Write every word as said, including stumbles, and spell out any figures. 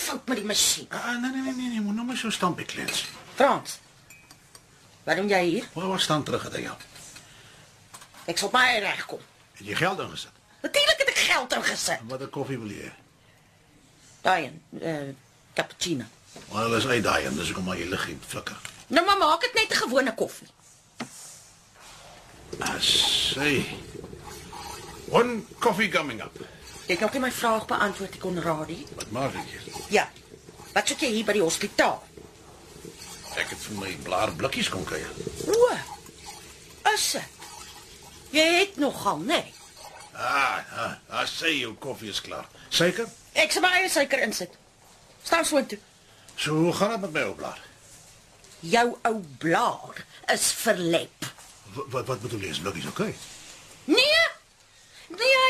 fout met die masjien? Ah, nee, nee, nee, nee, nee, moet nou maar so stamp ek klets. Frans, wat doen jy hier? Waar was staan terug het jy? Ek sal op my reg kom. Het jy geld ingesit? Natuurlik het ek geld ingesit. Wat 'n koffie wil jy? Daai een, uh, cappuccino. Wel, is uit daai en dis hoekom maar jy liggie flikker. Nou maar maak dit net 'n gewone koffie. Asai. One coffee coming up. Jy het nog nie my vraag beantwoord, die Konradi. Wat maak ek hier? Ja. Wat soek jy hier by die hospitaal? Ek het vir my blaar blikkies kom kry. O. Is dit? Jy het nogal, nee. Ah, ah, ah, sê jou koffie is klaar. Suiker? Ek sal my eie suiker insit. Staan so intoe. So, hoe gaan dit met my ou blaar? Jou ou blaar is verlep. Wat wat bedoel jy, is blikkies oké? Okay? Nee. Nee,